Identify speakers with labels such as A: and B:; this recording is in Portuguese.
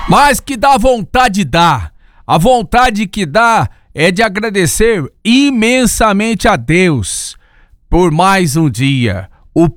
A: Mas que dá vontade dá. A vontade que dá é de agradecer imensamente a Deus por mais um dia,